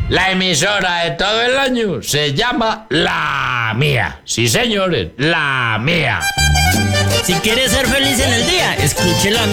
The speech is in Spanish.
La emisora de todo el año se llama La Mía. Sí, señores, La Mía. Si quieres ser feliz en el día, escuche La